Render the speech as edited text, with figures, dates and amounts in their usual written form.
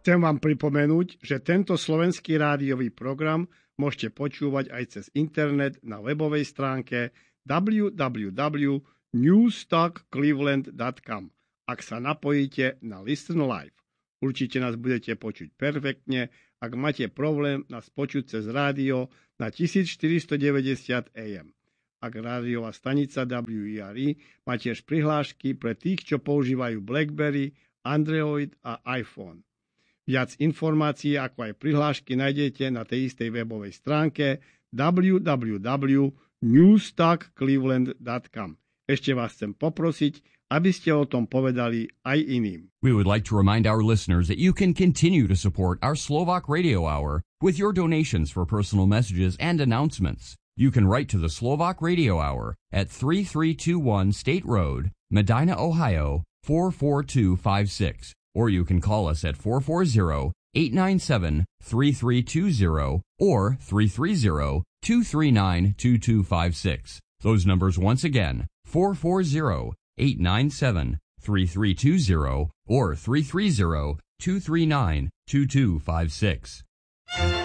Chcem vám pripomenúť, že tento slovenský rádiový program môžete počúvať aj cez internet na webovej stránke www.newstalkcleveland.com, ak sa napojíte na Listen Live. Určite nás budete počuť perfektne. Ak máte problém nás počuť cez rádio na 1490 AM. Ak rádiová stanica WERE má tiež prihlášky pre tých, čo používajú BlackBerry, Android a iPhone. Viac informácií ako aj prihlášky nájdete na tej istej webovej stránke www.newstalkcleveland.com. Ešte vás chcem poprosiť, aby ste o tom povedali aj iným. We would like to remind our listeners that you can continue to support our Slovak Radio Hour with your donations for personal messages and announcements. You can write to the Slovak Radio Hour at 3321 State Road, Medina, Ohio 44256. Or you can call us at 440-897-3320 or 330-239-2256. Those numbers once again, 440-897-3320 or 330-239-2256.